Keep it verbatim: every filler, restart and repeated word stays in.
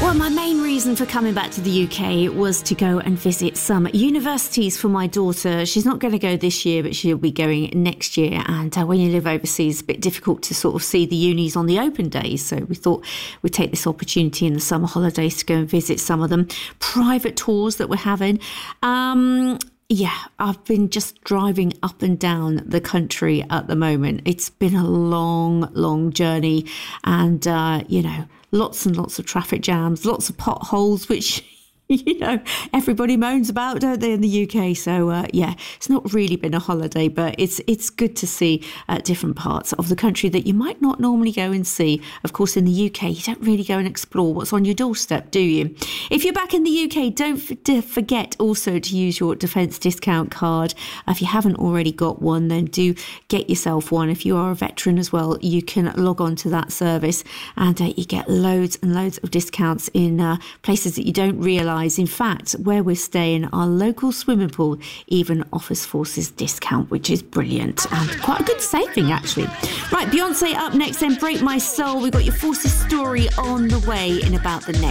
Well, my main reason for coming back to the U K was to go and visit some universities for my daughter. She's not going to go this year, but she'll be going next year. And uh, when you live overseas, it's a bit difficult to sort of see the unis on the open days. So we thought we'd take this opportunity in the summer holidays to go and visit some of them. Private tours that we're having. Um... Yeah, I've been just driving up and down the country at the moment. It's been a long, long journey and, uh, you know, lots and lots of traffic jams, lots of potholes, which, you know, everybody moans about, don't they, in the U K? So, uh, yeah, it's not really been a holiday, but it's it's good to see uh, different parts of the country that you might not normally go and see. Of course, in the U K, you don't really go and explore what's on your doorstep, do you? If you're back in the U K, don't f- forget also to use your Defence discount card. If you haven't already got one, then do get yourself one. If you are a veteran as well, you can log on to that service and uh, you get loads and loads of discounts in uh, places that you don't realise. In fact, where we're staying, our local swimming pool even offers Forces discount, which is brilliant and quite a good saving, actually. Right, Beyonce up next, then Break My Soul. We've got your Forces story on the way in about the next